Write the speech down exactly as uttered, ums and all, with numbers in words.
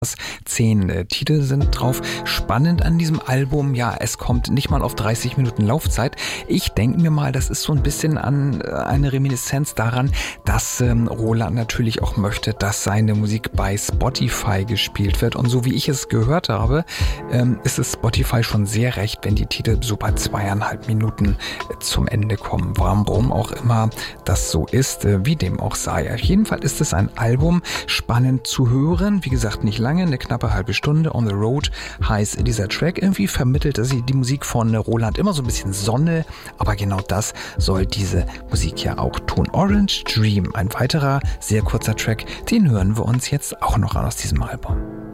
Zehn äh, Titel sind drauf. Spannend an diesem Album, ja, es kommt nicht mal auf dreißig Minuten Laufzeit. Ich denke mir mal, das ist so ein bisschen an äh, eine Reminiszenz daran, dass ähm, Roland natürlich auch möchte, dass seine Musik bei Spotify gespielt wird. Und so wie ich es gehört habe, ähm, ist es Spotify schon sehr recht, wenn die Titel so bei zweieinhalb Minuten äh, zum Ende kommen. Warum auch immer das so ist, äh, wie dem auch sei. Auf jeden Fall ist es ein Album, spannend zu hören. Wie gesagt, nicht lange. Eine knappe halbe Stunde. On the Road heißt dieser Track. Irgendwie vermittelt dass die Musik von Roland immer so ein bisschen Sonne, aber genau das soll diese Musik ja auch tun. Orange Dream, ein weiterer sehr kurzer Track, den hören wir uns jetzt auch noch an aus diesem Album.